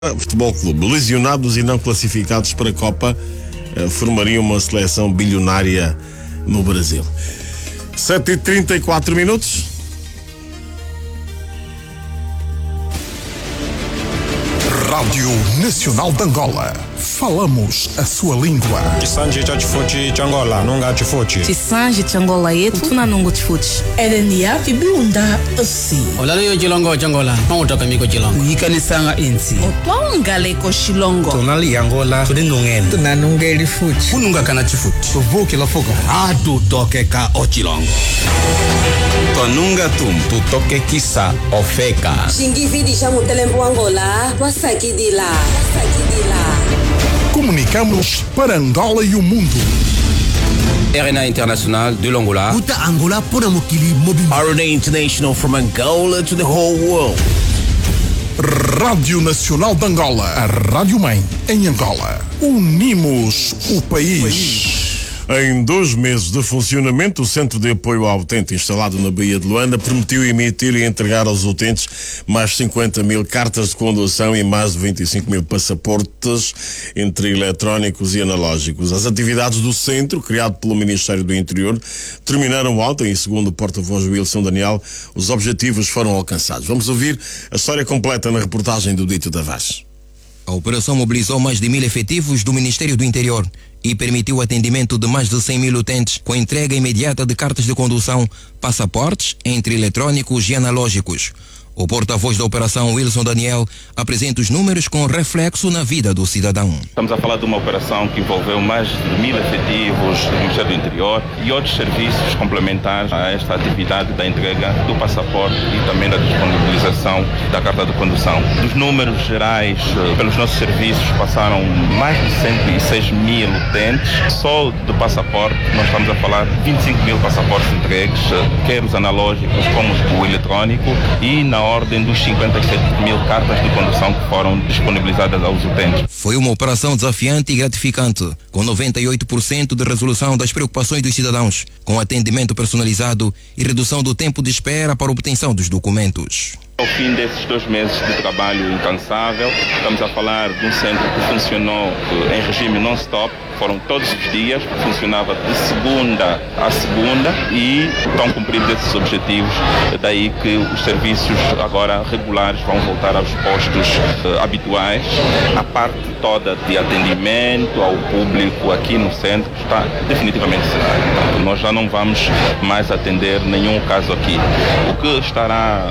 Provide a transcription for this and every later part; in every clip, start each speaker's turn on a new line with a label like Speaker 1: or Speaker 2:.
Speaker 1: Futebol Clube. Lesionados e não classificados para a Copa formariam uma seleção bilionária no Brasil. 7h34.
Speaker 2: Rádio Nacional de Angola. Falamos a sua língua.
Speaker 3: Chisanji cha chifuchi cha Angola, nunga chifuchi.
Speaker 4: Chisanji cha Angola yetu tuna nungu chifuchi.
Speaker 5: Erenia vibunda assim.
Speaker 6: Olalo yo chilongo cha Angola, mautoka miko chilongo.
Speaker 5: Yikanisanga insi.
Speaker 4: Otwanga leko shilongo.
Speaker 3: Tonali Angola, tudinungen.
Speaker 5: Tunanungeli fuchi.
Speaker 3: Kununga kana chifuchi.
Speaker 6: Tuvuki la fogo.
Speaker 3: Atu toke ka ochilongo. Tonunga tu toke kisa ofeka.
Speaker 7: Xingividi chamu telembo Angola, wasakidila.
Speaker 2: Comunicamos para Angola e o mundo.
Speaker 8: RNA International de l'Angola.
Speaker 6: Uta Angola pona mokili mobile.
Speaker 9: RNA International from Angola to the whole world.
Speaker 2: Rádio Nacional de Angola, a Rádio Mãe em Angola. Unimos o país.
Speaker 1: Em 2 meses de funcionamento, o Centro de Apoio ao Utente, instalado na Baía de Luanda, permitiu emitir e entregar aos utentes mais 50 mil cartas de condução e mais de 25 mil passaportes, entre eletrónicos e analógicos. As atividades do centro, criado pelo Ministério do Interior, terminaram ontem e, segundo o porta-voz Wilson Daniel, os objetivos foram alcançados. Vamos ouvir a história completa na reportagem do Dito da Vaz.
Speaker 10: A operação mobilizou mais de 1.000 efetivos do Ministério do Interior e permitiu o atendimento de mais de 100 mil utentes com entrega imediata de cartas de condução, passaportes, entre eletrônicos e analógicos. O porta-voz da operação, Wilson Daniel, apresenta os números com reflexo na vida do cidadão.
Speaker 11: Estamos a falar de uma operação que envolveu mais de 1.000 efetivos do Ministério do Interior e outros serviços complementares a esta atividade da entrega do passaporte e também da disponibilização da carta de condução. Dos números gerais, pelos nossos serviços, passaram mais de 106 mil utentes. Só do passaporte, nós estamos a falar de 25 mil passaportes entregues, quer os analógicos como o eletrônico, e na ordem dos 57 mil cartas de condução que foram disponibilizadas aos utentes.
Speaker 10: Foi uma operação desafiante e gratificante, com 98% de resolução das preocupações dos cidadãos, com atendimento personalizado e redução do tempo de espera para obtenção dos documentos.
Speaker 11: Ao fim desses 2 meses de trabalho incansável, estamos a falar de um centro que funcionou em regime non-stop, foram todos os dias, funcionava de segunda a segunda e estão cumpridos esses objetivos, daí que os serviços agora regulares vão voltar aos postos habituais. A parte toda de atendimento ao público aqui no centro está definitivamente encerrada. Portanto, nós já não vamos mais atender nenhum caso aqui. O que estará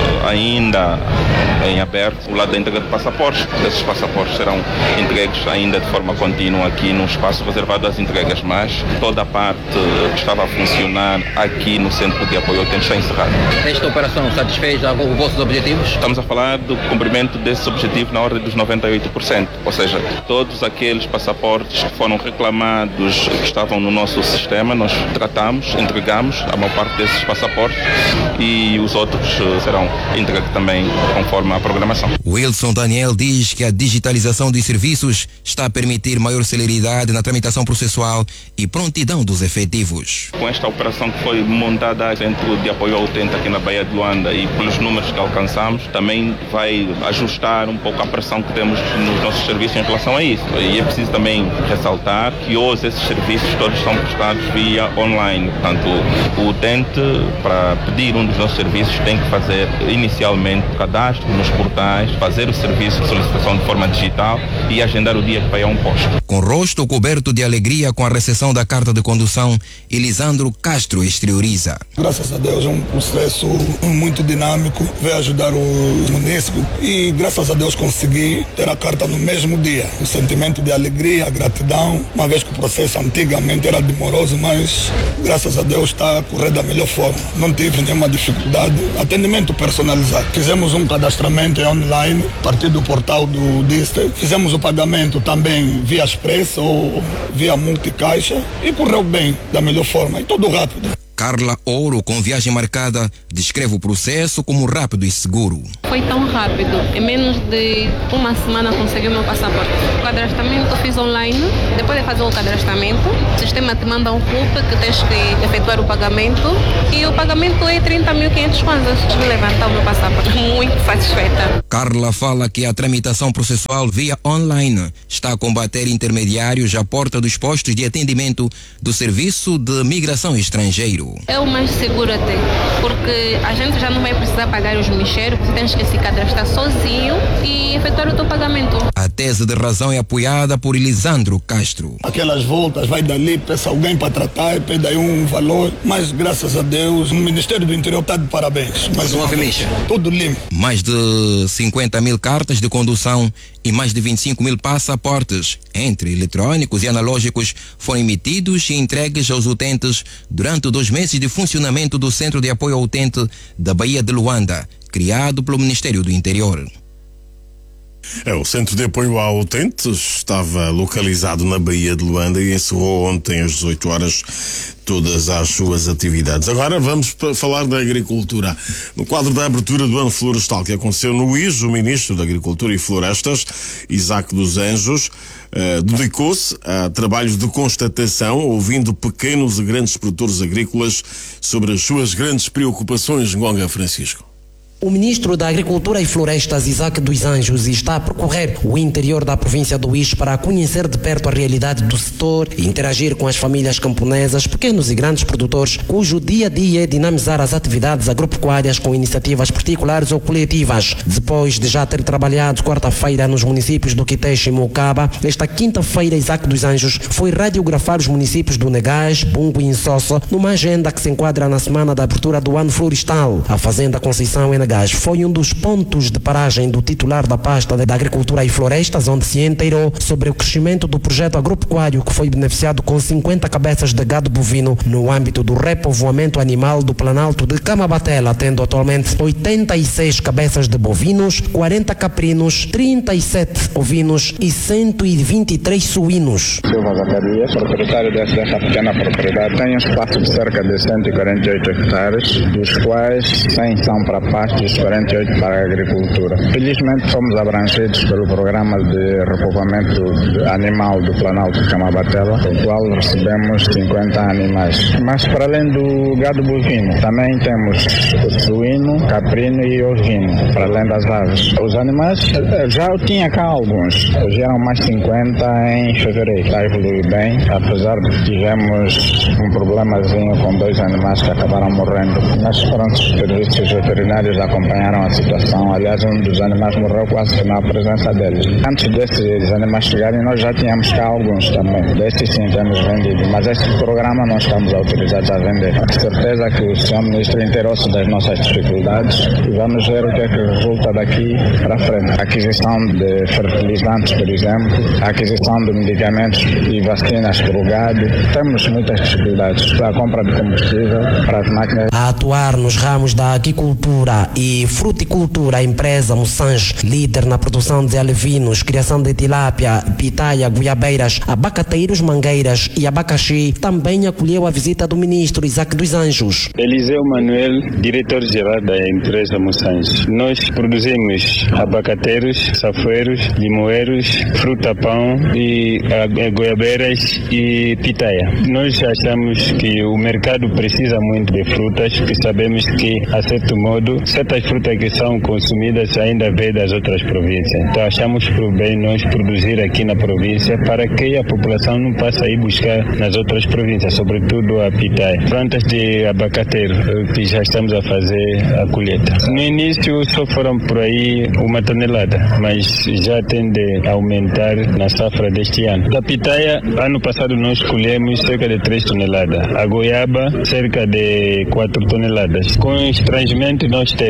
Speaker 11: ainda em aberto, o lado da entrega de passaportes. Esses passaportes serão entregues ainda de forma contínua aqui num espaço reservado às entregas, mas toda a parte que estava a funcionar aqui no Centro de Apoio ao Utente está encerrada.
Speaker 6: Esta operação satisfez os vossos objetivos?
Speaker 11: Estamos a falar do cumprimento desses objetivos na ordem dos 98%, ou seja, todos aqueles passaportes que foram reclamados, que estavam no nosso sistema, nós tratamos, entregamos a maior parte desses passaportes e os outros serão entregues também conforme a programação.
Speaker 10: Wilson Daniel diz que a digitalização dos serviços está a permitir maior celeridade na tramitação processual e prontidão dos efetivos.
Speaker 11: Com esta operação que foi montada no Centro de Apoio ao Utente aqui na Baía de Luanda e pelos números que alcançamos, também vai ajustar um pouco a pressão que temos nos nossos serviços em relação a isso. E é preciso também ressaltar que hoje esses serviços todos são prestados via online. Portanto, o utente, para pedir um dos nossos serviços, tem que fazer inicialmente o cadastro nos portais, fazer o serviço de solicitação de forma digital e agendar o dia que vai a um posto.
Speaker 10: Com rosto coberto de alegria com a recepção da carta de condução, Elisandro Castro exterioriza.
Speaker 12: Graças a Deus é um processo muito dinâmico, veio ajudar os munícipes e graças a Deus consegui ter a carta no mesmo dia. O sentimento de alegria, gratidão, uma vez que o processo antigamente era demoroso, mas graças a Deus está a correr da melhor forma. Não tive nenhuma dificuldade. Atendimento personalizado. Fizemos um cadastramento online a partir do portal do DISTE. Fizemos o pagamento também via Expresso ou via multicaixa e correu bem, da melhor forma e tudo rápido.
Speaker 10: Carla Ouro, com viagem marcada, descreve o processo como rápido e seguro.
Speaker 13: Foi tão rápido, em menos de uma semana consegui o meu passaporte. O cadastramento eu fiz online, depois de fazer o cadastramento, o sistema te manda um RUP que tens que efetuar o pagamento e o pagamento é 30.500 kwanzas. Me levantar o meu passaporte, muito satisfeita.
Speaker 10: Carla fala que a tramitação processual via online está a combater intermediários à porta dos postos de atendimento do Serviço de Migração Estrangeiro.
Speaker 13: É o mais seguro até, porque a gente já não vai precisar pagar os mexeros, tens que se cadastrar sozinho e efetuar o teu pagamento.
Speaker 10: A tese de razão é apoiada por Elisandro Castro.
Speaker 12: Aquelas voltas, vai dali, peça alguém para tratar, pede aí um valor, mas graças a Deus o Ministério do Interior está de parabéns. Mas uma vez, tudo limpo.
Speaker 10: Mais de 50 mil cartas de condução e mais de 25 mil passaportes, entre eletrônicos e analógicos, foram emitidos e entregues aos utentes durante 2 meses de funcionamento do Centro de Apoio ao Utente da Baía de Luanda, criado pelo Ministério do Interior.
Speaker 1: O Centro de Apoio ao Utente estava localizado na Baía de Luanda e encerrou ontem às 18 horas todas as suas atividades. Agora vamos falar da agricultura. No quadro da abertura do ano florestal que aconteceu no IS, o Ministro da Agricultura e Florestas, Isaac dos Anjos, dedicou-se a trabalhos de constatação, ouvindo pequenos e grandes produtores agrícolas sobre as suas grandes preocupações. Ngonga Francisco.
Speaker 14: O ministro da Agricultura e Florestas, Isaac dos Anjos, está a percorrer o interior da província do Ix para conhecer de perto a realidade do setor e interagir com as famílias camponesas, pequenos e grandes produtores, cujo dia a dia é dinamizar as atividades agropecuárias com iniciativas particulares ou coletivas. Depois de já ter trabalhado quarta-feira nos municípios do Quitexe e Mocaba, esta quinta-feira Isaac dos Anjos foi radiografar os municípios do Negás, Bungo e Insosso, numa agenda que se enquadra na semana da abertura do ano florestal. A Fazenda Conceição em foi um dos pontos de paragem do titular da pasta da Agricultura e Florestas, onde se inteirou sobre o crescimento do projeto agropecuário que foi beneficiado com 50 cabeças de gado bovino no âmbito do repovoamento animal do Planalto de Camabatela, tendo atualmente 86 cabeças de bovinos, 40 caprinos, 37 ovinos e 123 suínos.
Speaker 15: Silva Zacarias, proprietário dessa pequena propriedade, tem um espaço de cerca de 148 hectares, dos quais 100 são para pasto e 48 para a agricultura. Felizmente fomos abrangidos pelo programa de repovoamento animal do Planalto de Camabatela, do qual recebemos 50 animais. Mas para além do gado bovino, também temos o suíno, caprino e ovino, para além das aves. Os animais, já eu tinha cá alguns, vieram mais 50 em fevereiro. Está a evoluir bem, apesar de que tivemos um problemazinho com 2 animais que acabaram morrendo. Mas pronto, os serviços veterinários acompanharam a situação. Aliás, um dos animais morreu quase na presença deles. Antes desses animais chegarem, nós já tínhamos cá alguns também. Desses sim temos vendido, mas este programa não estamos autorizados a vender. Com certeza que o senhor ministro inteirou-se das nossas dificuldades e vamos ver o que é que resulta daqui para frente. A aquisição de fertilizantes, por exemplo, a aquisição de medicamentos e vacinas para o gado. Temos muitas dificuldades para a compra de combustível, para as máquinas.
Speaker 14: A atuar nos ramos da aquicultura e fruticultura, a empresa Moçange, líder na produção de alevinos, criação de tilápia, pitaia, goiabeiras, abacateiros, mangueiras e abacaxi, também acolheu a visita do ministro Isaac dos Anjos.
Speaker 16: Eliseu Manuel, diretor-geral da empresa Moçange. Nós produzimos abacateiros, safoeiros, limoeiros, fruta-pão e goiabeiras e pitaia. Nós achamos que o mercado precisa muito de frutas, que sabemos que, a certo modo, certas frutas que são consumidas ainda vêm das outras províncias. Então achamos por bem nós produzir aqui na província para que a população não passe a ir buscar nas outras províncias, sobretudo a pitaia. Plantas de abacateiro, que já estamos a fazer a colheita. No início só foram por aí 1 tonelada, mas já tende a aumentar na safra deste ano. Da pitaia, ano passado nós colhemos cerca de 3 toneladas. A goiaba, cerca de 4 toneladas. Com os transmentos nós temos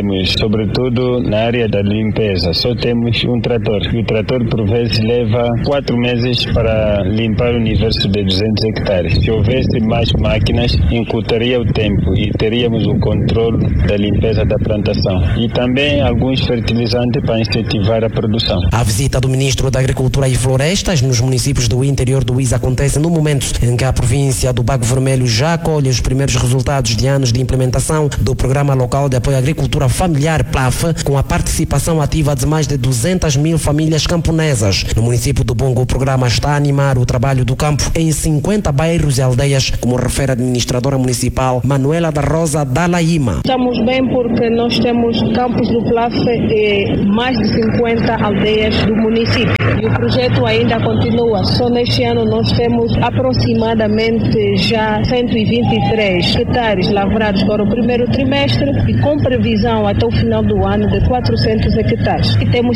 Speaker 16: temos, sobretudo na área da limpeza, só temos um trator. E o trator, por vezes, leva 4 meses para limpar o universo de 200 hectares. Se houvesse mais máquinas, encurtaria o tempo e teríamos o controle da limpeza da plantação. E também alguns fertilizantes para incentivar a produção.
Speaker 14: A visita do Ministro da Agricultura e Florestas nos municípios do interior do Uís acontece no momento em que a província do Bago Vermelho já colhe os primeiros resultados de anos de implementação do Programa Local de Apoio à Agricultura Familiar, PLAF, com a participação ativa de mais de 200 mil famílias camponesas. No município do Bongo, o programa está a animar o trabalho do campo em 50 bairros e aldeias, como refere a administradora municipal Manuela da Rosa Dalaima.
Speaker 17: Estamos bem porque nós temos campos do PLAF e mais de 50 aldeias do município. E o projeto ainda continua. Só neste ano nós temos aproximadamente já 123 hectares lavrados para o primeiro trimestre e com previsão até o final do ano de 400 hectares. E temos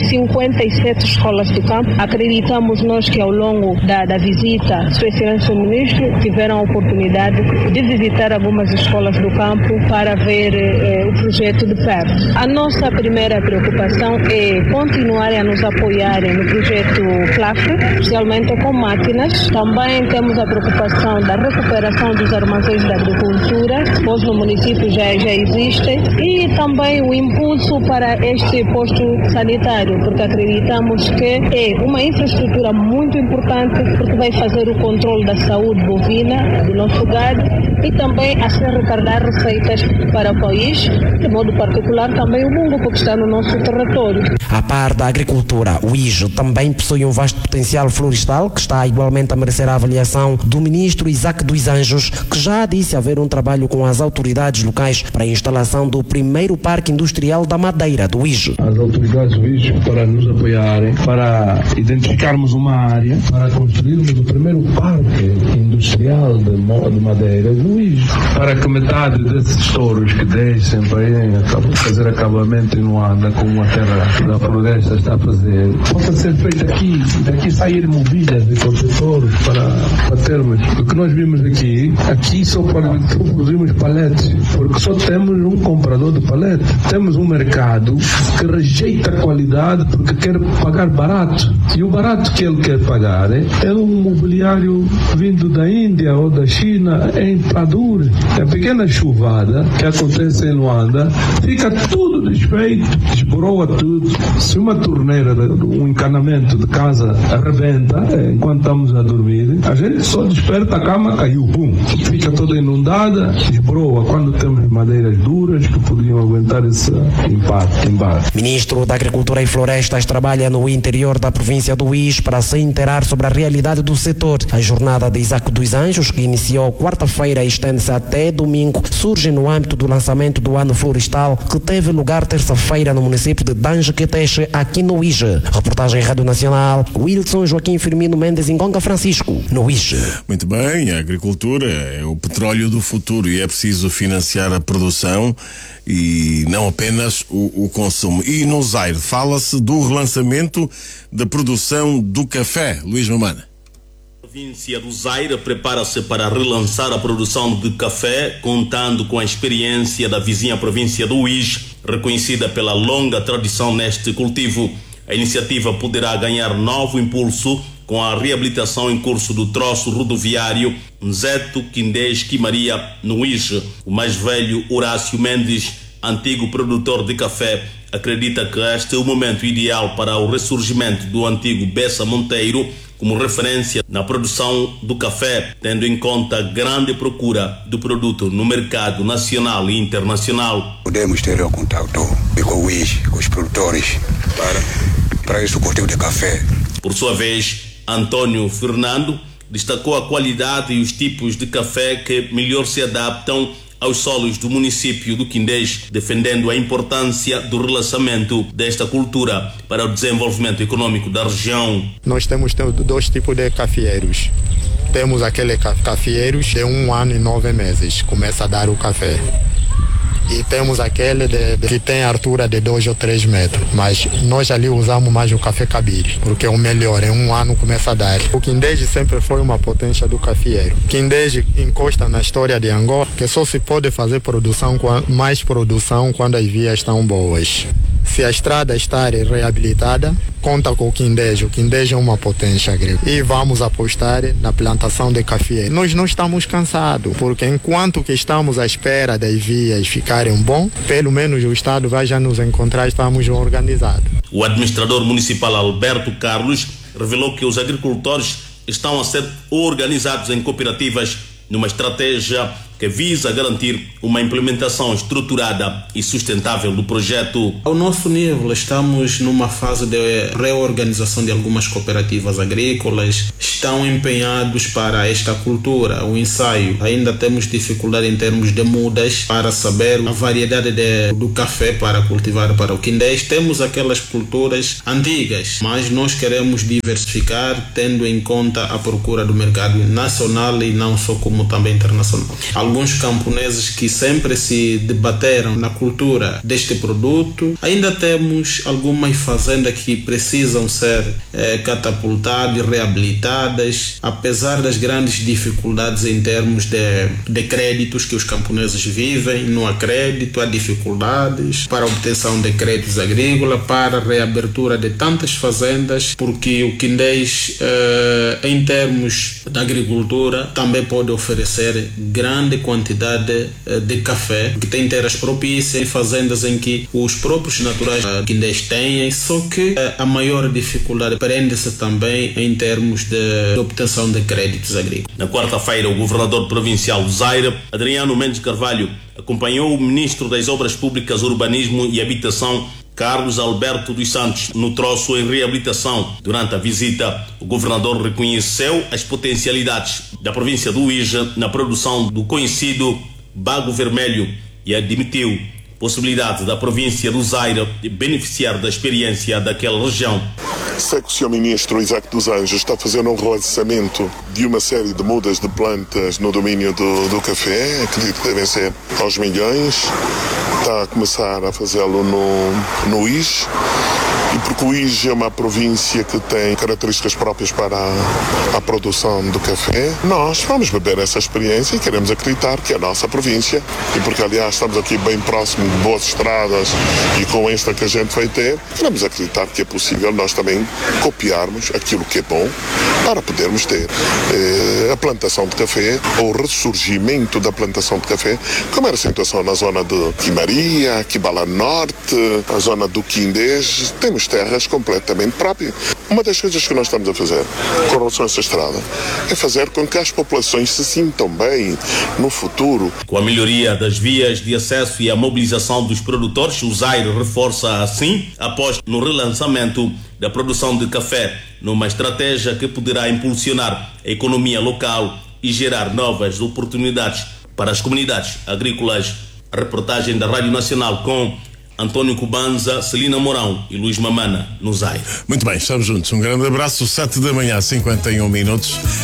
Speaker 17: 57 escolas de campo. Acreditamos nós que ao longo da visita, Sua Excelência o Ministro tiveram a oportunidade de visitar algumas escolas do campo para ver o projeto de perto. A nossa primeira preocupação é continuar a nos apoiarem no projeto PLAF, especialmente com máquinas. Também temos a preocupação da recuperação dos armazéns da agricultura, pois no município já existem, e também o impulso para este posto sanitário, porque acreditamos que é uma infraestrutura muito importante, porque vai fazer o controle da saúde bovina do nosso gado e também a se recarregar receitas para o país, de modo particular também o Bongo, porque está no nosso território.
Speaker 14: A par da agricultura, o Uís também possui um vasto potencial florestal que está igualmente a merecer a avaliação do ministro Isaac dos Anjos, que já disse haver um trabalho com as autoridades locais para a instalação do primeiro parque industrial da madeira do Uís.
Speaker 18: As autoridades do Uís para nos apoiarem, para identificarmos uma área, para construirmos o primeiro parque industrial de madeira do Uís, para que metade desses touros que descem para irem fazer acabamento em Luanda, como a terra da floresta está a fazer, possa ser feito aqui, daqui sair mobílias de contetores para termos. O que nós vimos aqui só produzimos paletes, porque só temos um comprador de palete. Temos um mercado que rejeita a qualidade porque quer pagar barato. E o barato que ele quer pagar é um mobiliário vindo da Índia ou da China em Padura. A pequena chuvada que acontece em Luanda, fica tudo desfeito, desboroa tudo. Se uma torneira, um encanamento de casa arrebenta enquanto estamos a dormir, a gente só desperta, a cama caiu, bum, fica toda inundada, desbroa quando temos madeiras duras que podiam aguentar esse impacto embaixo.
Speaker 14: Ministro da Agricultura e Florestas trabalha no interior da província do Uís para se inteirar sobre a realidade do setor. A jornada de Isaac dos Anjos, que iniciou quarta-feira e estende-se até domingo, surge no âmbito do lançamento do ano florestal que teve lugar terça-feira no município de Danjequeteche, aqui no Uís. Reportagem Rádio Nacional, Wilson Joaquim Firmino Mendes em Conga Francisco, no Uís.
Speaker 1: Muito bem, a agricultura é o petróleo do futuro e é preciso financiar a produção e não apenas o consumo. E no Zaire fala-se do relançamento da produção do café. Luís Mamana.
Speaker 19: A província do Zaire prepara-se para relançar a produção de café, contando com a experiência da vizinha província do Uís, reconhecida pela longa tradição neste cultivo. A iniciativa poderá ganhar novo impulso com a reabilitação em curso do troço rodoviário Nzeto Quindês Quimaria, no Uís. O mais velho, Horácio Mendes, antigo produtor de café, acredita que este é o momento ideal para o ressurgimento do antigo Bessa Monteiro como referência na produção do café, tendo em conta a grande procura do produto no mercado nacional e internacional.
Speaker 20: Podemos ter um contato com o Uís, com os produtores, para esse cultivo de café.
Speaker 19: Por sua vez, Antônio Fernando destacou a qualidade e os tipos de café que melhor se adaptam aos solos do município do Quindês, defendendo a importância do relançamento desta cultura para o desenvolvimento econômico da região.
Speaker 21: Nós temos dois tipos de cafeeiros. Temos aquele cafeeiros de 1 ano e 9 meses, começa a dar o café. e temos aquele que tem a altura de 2 ou 3 metros. Mas nós ali usamos mais o café cabide, porque é o melhor, em 1 ano começa a dar. O Kindege sempre foi uma potência do cafeeiro. Kindege encosta na história de Angola, que só se pode fazer mais produção quando as vias estão boas. Se a estrada estar reabilitada, conta com o Kindege. O Kindege é uma potência agrícola. E vamos apostar na plantação de café. Nós não estamos cansados, porque enquanto que estamos à espera das vias ficarem bom, pelo menos o Estado vai já nos encontrar, estamos organizados.
Speaker 19: O administrador municipal Alberto Carlos revelou que os agricultores estão a ser organizados em cooperativas numa estratégia que visa garantir uma implementação estruturada e sustentável do projeto.
Speaker 4: Ao nosso nível, estamos numa fase de reorganização de algumas cooperativas agrícolas. Estão empenhados para esta cultura, o ensaio. Ainda temos dificuldade em termos de mudas para saber a variedade do café para cultivar para o Kindege. Temos aquelas culturas antigas, mas nós queremos diversificar, tendo em conta a procura do mercado nacional e não só como também internacional. Alguns camponeses que sempre se debateram na cultura deste produto. Ainda temos algumas fazendas que precisam ser catapultadas e reabilitadas, apesar das grandes dificuldades em termos de créditos que os camponeses vivem. Não há crédito, há dificuldades para a obtenção de créditos agrícolas, para a reabertura de tantas fazendas, porque o Kindege, em termos da agricultura, também pode oferecer grande quantidade de café, que tem terras propícias, fazendas em que os próprios naturais Kindege têm, só que a maior dificuldade prende-se também em termos de obtenção de créditos agrícolas.
Speaker 19: Na quarta-feira, o governador provincial do Zaire, Adriano Mendes Carvalho, acompanhou o ministro das Obras Públicas, Urbanismo e Habitação, Carlos Alberto dos Santos, no troço em reabilitação. Durante a visita, o governador reconheceu as potencialidades da província do Uíge na produção do conhecido bago vermelho e admitiu a possibilidade da província do Zaire de beneficiar da experiência daquela região.
Speaker 22: Sei que o Sr. Ministro Isaac dos Anjos está fazendo um relançamento de uma série de mudas de plantas no domínio do café, acredito que devem ser aos milhões. Está a começar a fazê-lo no Uíge, e porque o Uíge é uma província que tem características próprias para a produção do café, nós vamos beber essa experiência e queremos acreditar que é a nossa província, e porque aliás estamos aqui bem próximo de boas estradas e com esta que a gente vai ter, queremos acreditar que é possível nós também copiarmos aquilo que é bom para podermos ter a plantação de café, ou o ressurgimento da plantação de café, como era a situação na zona de Quimaria, Quibala Norte, a zona do Kindege. Temos terras completamente próprias. Uma das coisas que nós estamos a fazer com relação a essa estrada é fazer com que as populações se sintam bem no futuro.
Speaker 19: Com a melhoria das vias de acesso e a mobilização dos produtores, o Zaire reforça assim a aposta no relançamento da produção de café, numa estratégia que poderá impulsionar a economia local e gerar novas oportunidades para as comunidades agrícolas. A reportagem da Rádio Nacional com António Cubanza, Celina Mourão e Luís Mamana, no Zaire.
Speaker 1: Muito bem, estamos juntos. Um grande abraço, 7 da manhã, 51 minutos.